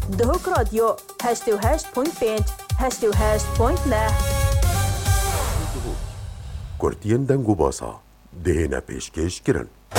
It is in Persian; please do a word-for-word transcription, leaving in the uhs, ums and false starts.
دهوک رادیو هشت و هشت پوینت پنج هشت و هشت پوینت نه کورتین دنگو باسا دهنا پیشکش کرن